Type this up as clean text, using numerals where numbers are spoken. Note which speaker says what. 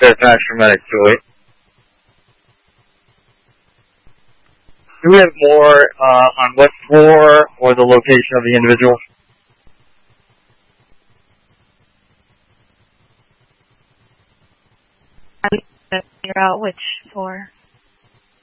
Speaker 1: Fairfax Medic 208. Do we have more on what floor or the location of the individual?
Speaker 2: I can't figure out which floor.